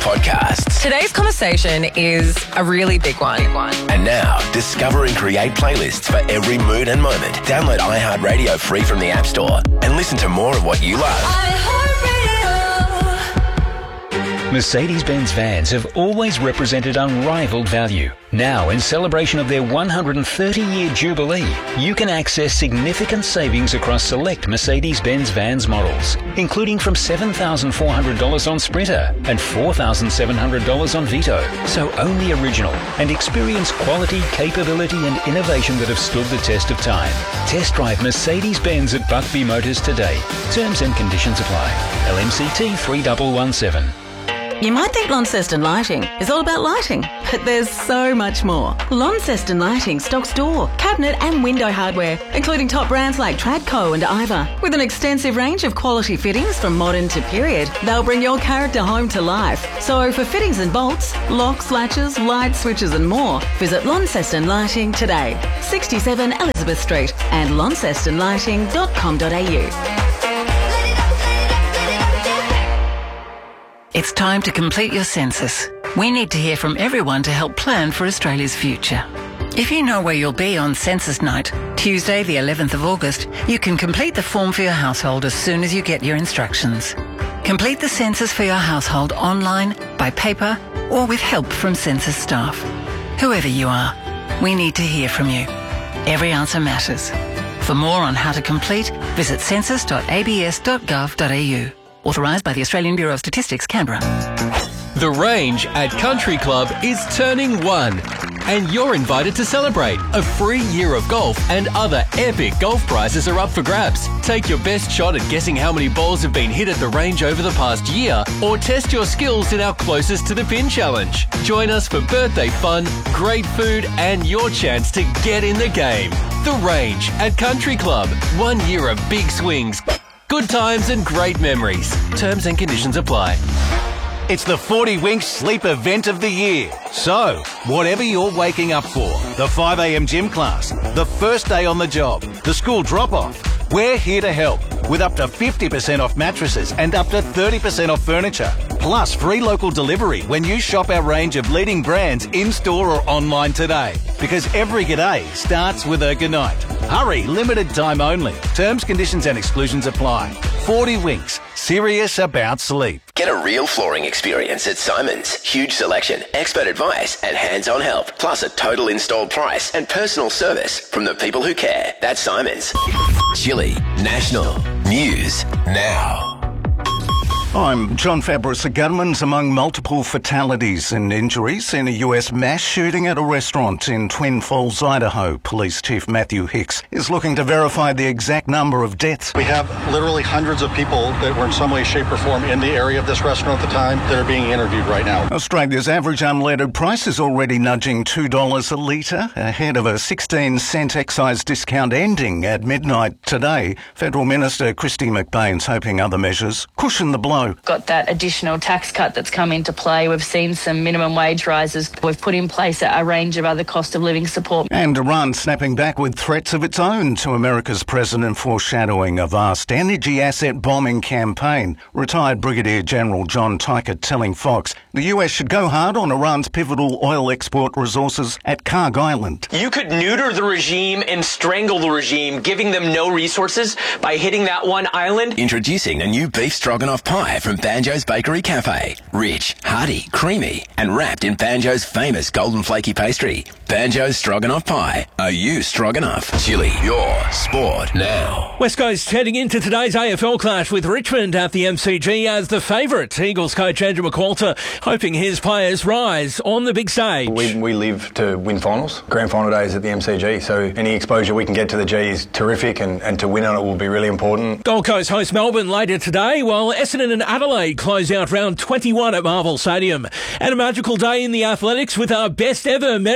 podcasts. Today's conversation is a really big one. And now, discover and create playlists for every mood and moment. Download iHeartRadio free from the App Store and listen to more of what you love. Mercedes-Benz vans have always represented unrivaled value. Now, in celebration of their 130-year jubilee, you can access significant savings across select Mercedes-Benz vans models, including from $7,400 on Sprinter and $4,700 on Vito. So own the original and experience quality, capability and innovation that have stood the test of time. Test drive Mercedes-Benz at Buckby Motors today. Terms and conditions apply. LMCT 3117. You might think Launceston Lighting is all about lighting, but there's so much more. Launceston Lighting stocks door, cabinet and window hardware, including top brands like Tradco and Iva. With an extensive range of quality fittings from modern to period, they'll bring your character home to life. So for fittings and bolts, locks, latches, light switches and more, visit Launceston Lighting today. 67 Elizabeth Street and launcestonlighting.com.au. It's time to complete your census. We need to hear from everyone to help plan for Australia's future. If you know where you'll be on census night, Tuesday the 11th of August, you can complete the form for your household as soon as you get your instructions. Complete the census for your household online, by paper, or with help from census staff. Whoever you are, we need to hear from you. Every answer matters. For more on how to complete, visit census.abs.gov.au. Authorised by the Australian Bureau of Statistics, Canberra. The Range at Country Club is turning 1, and you're invited to celebrate. A free year of golf and other epic golf prizes are up for grabs. Take your best shot at guessing how many balls have been hit at the range over the past year, or test your skills in our Closest to the Pin challenge. Join us for birthday fun, great food, and your chance to get in the game. The Range at Country Club. 1 year of big swings, good times and great memories. Terms and conditions apply. It's the 40 Winks Sleep Event of the Year. So, whatever you're waking up for, the 5 a.m. gym class, the first day on the job, the school drop-off, we're here to help with up to 50% off mattresses and up to 30% off furniture. Plus free local delivery when you shop our range of leading brands in-store or online today. Because every g'day starts with a good night. Hurry, limited time only. Terms, conditions and exclusions apply. 40 Winks, serious about sleep. Get a real flooring experience at Simon's. Huge selection, expert advice and hands-on help. Plus a total installed price and personal service from the people who care. That's Simon's. Chile National News Now. I'm John Fabris. A gunman's among multiple fatalities and injuries in a US mass shooting at a restaurant in Twin Falls, Idaho. Police Chief Matthew Hicks is looking to verify the exact number of deaths. We have literally hundreds of people that were in some way, shape or form in the area of this restaurant at the time that are being interviewed right now. Australia's average unleaded price is already nudging $2 a litre ahead of a 16-cent excise discount ending at midnight today. Federal Minister Christy McBain's hoping other measures cushion the blow. Got that additional tax cut that's come into play. We've seen some minimum wage rises. We've put in place a range of other cost of living support. And Iran snapping back with threats of its own to America's president, foreshadowing a vast energy asset bombing campaign. Retired Brigadier General John Tykert telling Fox the US should go hard on Iran's pivotal oil export resources at Karg Island. You could neuter the regime and strangle the regime, giving them no resources by hitting that one island. Introducing a new beef stroganoff pie from Banjo's Bakery Cafe. Rich, hearty, creamy, and wrapped in Banjo's famous golden flaky pastry. Banjo's Stroganoff Pie. Are you Stroganoff? Chile, your sport now. West Coast heading into today's AFL clash with Richmond at the MCG as the favourite. Eagles coach Andrew McQualter hoping his players rise on the big stage. We live to win finals. Grand final day is at the MCG, so any exposure we can get to the G is terrific, and to win on it will be really important. Gold Coast host Melbourne later today, while Essendon and Adelaide close out round 21 at Marvel Stadium. And a magical day in the athletics with our best ever medal haul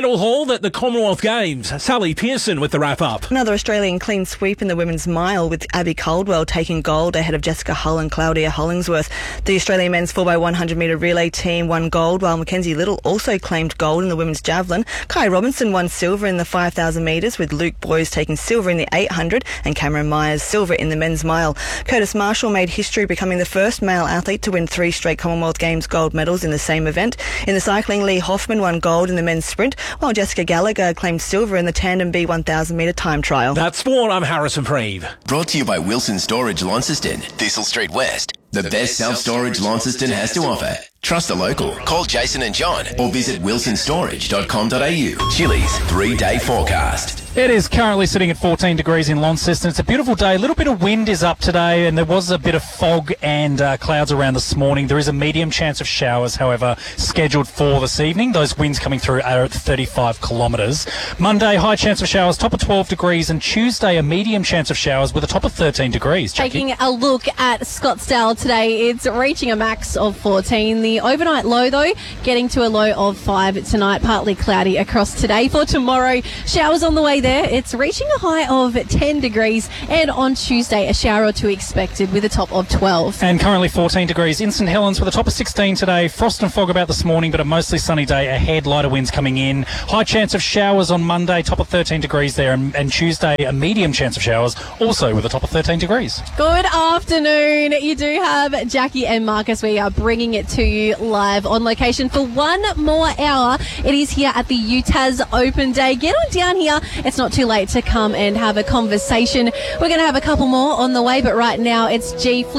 all at the Commonwealth Games. Sally Pearson with the wrap-up. Another Australian clean sweep in the women's mile, with Abby Caldwell taking gold ahead of Jessica Hull and Claudia Hollingsworth. The Australian men's 4x100 metre relay team won gold, while Mackenzie Little also claimed gold in the women's javelin. Kai Robinson won silver in the 5,000 metres, with Luke Boyes taking silver in the 800 and Cameron Myers silver in the men's mile. Curtis Marshall made history, becoming the first male athlete to win 3 straight Commonwealth Games gold medals in the same event. In the cycling, Lee Hoffman won gold in the men's sprint, while Jessica Gallagher claimed silver in the tandem B1000 metre time trial. That's sport. I'm Harrison Preeve. Brought to you by Wilson Storage Launceston, Thistle Street West. The best self-storage Launceston has to offer. Trust the local. Call Jason and John or visit wilsonstorage.com.au. Chili's 3-day forecast. It is currently sitting at 14 degrees in Launceston. It's a beautiful day. A little bit of wind is up today, and there was a bit of fog and clouds around this morning. There is a medium chance of showers, however, scheduled for this evening. Those winds coming through are at 35 kilometres. Monday, high chance of showers, top of 12 degrees, and Tuesday, a medium chance of showers with a top of 13 degrees. Taking a look at Scottsdale today, it's reaching a max of 14. The overnight low, though, getting to a low of 5 tonight. Partly cloudy across today. For tomorrow, showers on the way there. It's reaching a high of 10 degrees, and on Tuesday, a shower or two expected with a top of 12. And currently 14 degrees in St Helens with a top of 16 today. Frost and fog about this morning, but a mostly sunny day ahead. Lighter winds coming in. High chance of showers on Monday, top of 13 degrees there, and Tuesday, a medium chance of showers, also with a top of 13 degrees. Good afternoon. You do have Jackie and Marcus. We are bringing it to you live on location for one more hour. It is here at the UTAS Open Day. Get on down here. It's not too late to come and have a conversation. We're going to have a couple more on the way, but right now it's G